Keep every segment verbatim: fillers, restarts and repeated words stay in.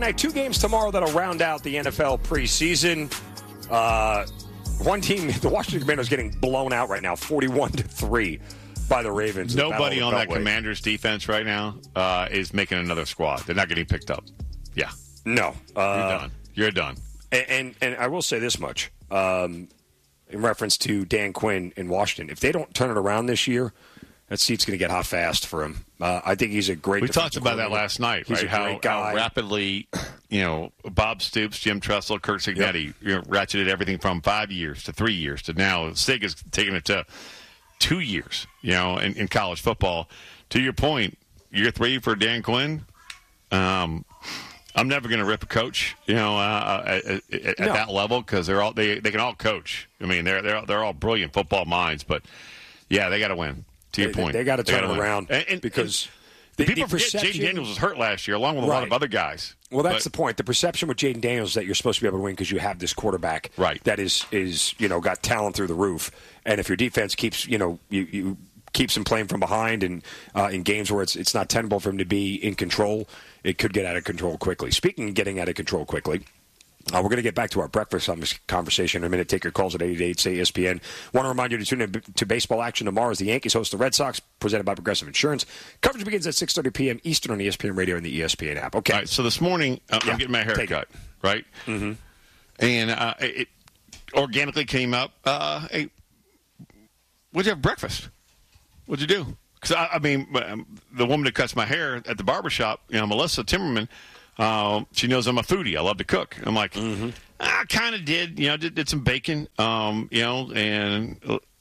Night, two games tomorrow that'll round out the N F L preseason. Uh, one team, the Washington Commanders, getting blown out right now, forty-one to three by the Ravens. Nobody on that Beltway. Commanders defense right now uh, is making another squad. They're not getting picked up. Yeah. No. Uh, You're done. You're done. And, and, and I will say this much, um, in reference to Dan Quinn in Washington. If they don't turn it around this year, that seat's going to get hot fast for him. Uh, I think he's a great. We talked about that last night, he's right? A how, great guy. how rapidly, you know, Bob Stoops, Jim Tressel, Kurt Signetti, yep. you know, ratcheted everything from five years to three years to now. Sig is taking it to two years. You know, in, in college football. To your point, year three for Dan Quinn. Um, I'm never going to rip a coach, you know, uh, at, at, at no. that level because they're all they they can all coach. I mean, they're they're they're all brilliant football minds, but yeah, they got to win. To your they, point, they, they got to turn it around and, and, because and the, people the forget Jaden Daniels was hurt last year, along with a right. lot of other guys. Well, that's but, the point. The perception with Jaden Daniels is that you're supposed to be able to win because you have this quarterback right. that is is you know got talent through the roof, and if your defense keeps you know you. you keeps him playing from behind and uh, in games where it's it's not tenable for him to be in control, it could get out of control quickly. Speaking of getting out of control quickly, uh, we're going to get back to our breakfast conversation in a minute. Take your calls at eight eight eight, say E S P N. Want to remind you to tune in to baseball action tomorrow as the Yankees host the Red Sox, presented by Progressive Insurance. Coverage begins at six thirty p.m. Eastern on E S P N Radio and the E S P N app. Okay. All right, so this morning, uh, yeah, I'm getting my hair cut, right? Mm-hmm. And uh, it organically came up, uh, hey, what'd you have for breakfast? What'd you do? Because, I, I mean, the woman that cuts my hair at the barbershop, you know, Melissa Timmerman, uh, she knows I'm a foodie. I love to cook. I'm like, mm-hmm. I kind of did, you know, did, did some bacon, um, you know, and,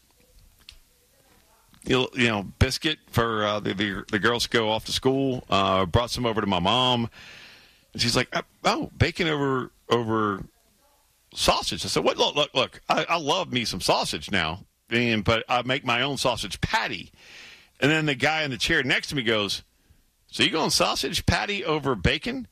you know, biscuit for uh, the, the the girls to go off to school. Uh, brought some over to my mom. And she's like, oh, bacon over over sausage. I said, what? Look, look, look. I, I love me some sausage now, and but I make my own sausage patty. And then the guy in the chair next to me goes, so you going sausage patty over bacon?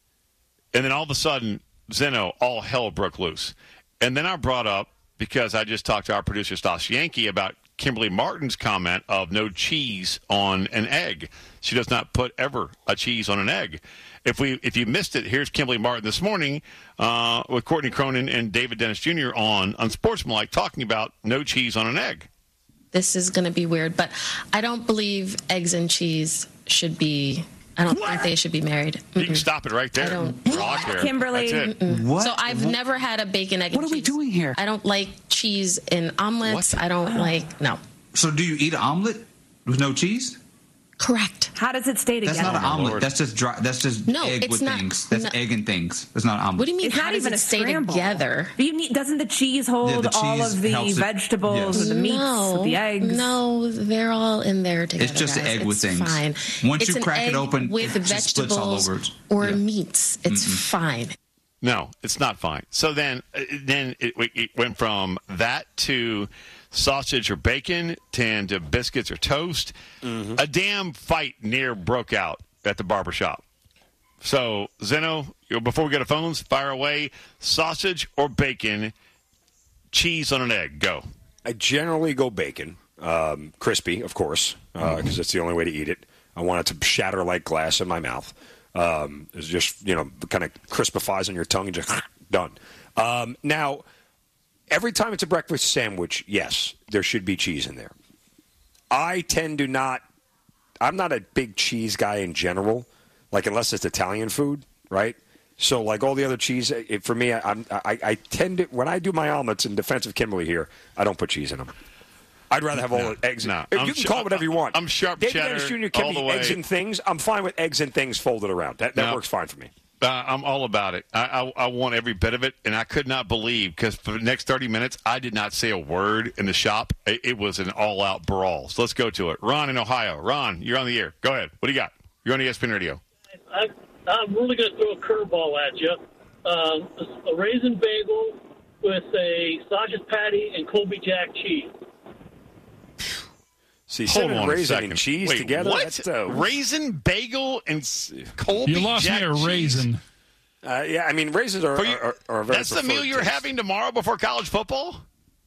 And then all of a sudden, Zeno, all hell broke loose. And then I brought up, because I just talked to our producer, Stas Yankee, about Kimberly Martin's comment of no cheese on an egg. She does not put ever a cheese on an egg. If we if you missed it, here's Kimberly Martin this morning uh, with Courtney Cronin and David Dennis Junior on Unsportsmanlike talking about no cheese on an egg. This is going to be weird, but I don't believe eggs and cheese should be, I don't what? think they should be married. Mm-mm. You can stop it right there. I don't. Rock there. Kimberly. That's it. What? So I've what? never had a bacon, egg, What and are cheese. we doing here? I don't like cheese in omelets. What? I don't like, no. So do you eat an omelet with no cheese? Correct. How does it stay together? That's not an Oh, omelet. Lord. That's just dry. That's just No, egg it's with not- things. That's no. egg and things. That's not an omelet. What do you mean? It's how not does even it a stay scramble. together? Do you need, doesn't the cheese hold Yeah, the all cheese of the helps it- vegetables yes. or the meats, no, the eggs? No, they're all in there together. It's just guys. an egg with it's things. Fine. Once it's you an crack it egg open, with it just splits all vegetables over it. or Yeah. meats, it's Mm-mm. fine. No, it's not fine. So then, uh, then it, it went from that to sausage or bacon, to, to biscuits or toast. Mm-hmm. A damn fight near broke out at the barbershop. So, Zeno, you know, before we go to phones, fire away. Sausage or bacon, cheese on an egg. Go. I generally go bacon, um, crispy, of course, because uh, that's the only way to eat it. I want it to shatter like glass in my mouth. Um, it's just, you know, kind of crispifies on your tongue and just done. Um, now, every time it's a breakfast sandwich, yes, there should be cheese in there. I tend to not, I'm not a big cheese guy in general, like unless it's Italian food, right? So like all the other cheese, it, for me, I, I'm, I, I tend to, when I do my omelets in defense of Kimberly here, I don't put cheese in them. I'd rather have all no, the eggs. No. You I'm can sh- call it whatever you want. I'm sharp David cheddar Dennis Junior can all be the way. eggs and things. I'm fine with eggs and things folded around. That, that No. works fine for me. Uh, I'm all about it. I, I, I want every bit of it, and I could not believe, because for the next thirty minutes, I did not say a word in the shop. It, it was an all-out brawl. So let's go to it. Ron in Ohio. Ron, you're on the air. Go ahead. What do you got? You're on E S P N Radio. I, I'm really going to throw a curveball at you. Um, a, a raisin bagel with a sausage patty and Colby Jack cheese. See, Hold cinnamon on a raisin second. and cheese Wait, together. What? That's, uh, Raisin bagel and s- Colby You lost Jack me a cheese? raisin. Uh, yeah, I mean raisins are, For you- are, are a very That's the meal preferred you're taste. having tomorrow before college football?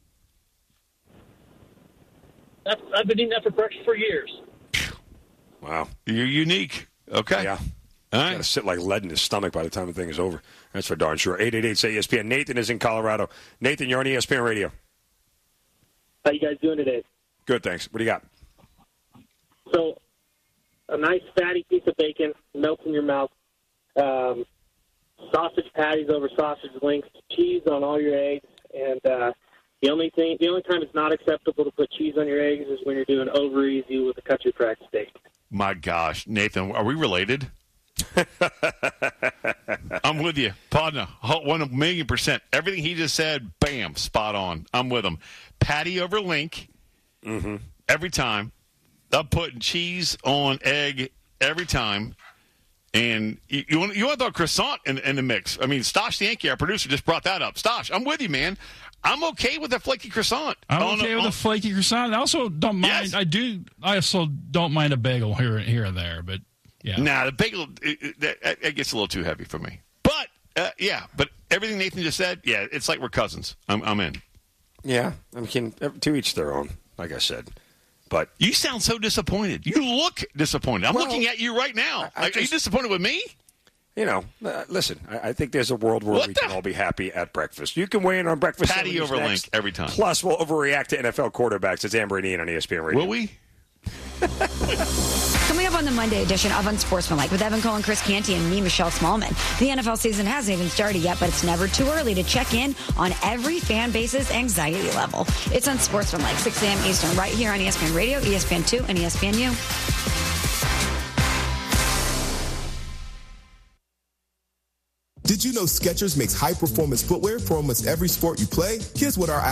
That's, I've been eating that for breakfast for years. Wow. You're unique. Okay. Yeah. All Got to right. sit like lead in his stomach by the time the thing is over. That's for darn sure. eight eight eight, say E S P N. Nathan is in Colorado. Nathan, you're on E S P N Radio. How you guys doing today? Good, thanks. What do you got? So, a nice fatty piece of bacon melts in your mouth. Um, sausage patties over sausage links, cheese on all your eggs, and uh, the only thing, the only time it's not acceptable to put cheese on your eggs is when you're doing over easy with a country fried steak. My gosh, Nathan, are we related? I'm with you, partner. One a million percent. Everything he just said, bam, spot on. I'm with him. Patty over link, Mm-hmm. every time. I'm putting cheese on egg every time. And you, you want you want to throw croissant in, in the mix. I mean, Stosh the Yankee, our producer, just brought that up. Stosh, I'm with you, man. I'm okay with a flaky croissant. I'm On okay a- with on- a flaky croissant. I also don't mind. Yes. I do. I also don't mind a bagel here, here and there. But yeah, Nah, the bagel it, it, that, that gets a little too heavy for me. But uh, yeah, but everything Nathan just said, yeah, it's like we're cousins. I'm, I'm in. Yeah, I mean, to each their own, like I said. But You sound so disappointed. You look disappointed. I'm Well, looking at you right now. I- I Are you just- disappointed with me? you know, uh, listen, I, I think there's a world where What we the- can all be happy at breakfast. You can weigh in on breakfast. Patty sandwiches over next. link every time. Plus, we'll overreact to N F L quarterbacks. It's Amber and Ian on E S P N Radio. Will we? Coming up on the Monday edition of Unsportsmanlike with Evan Cole and Chris Canty and me, Michelle Smallman. The N F L season hasn't even started yet, but it's never too early to check in on every fan base's anxiety level. It's Unsportsmanlike, six a.m. Eastern, right here on E S P N Radio, E S P N two, and E S P N U. Did you know Skechers makes high-performance footwear for almost every sport you play? Here's what our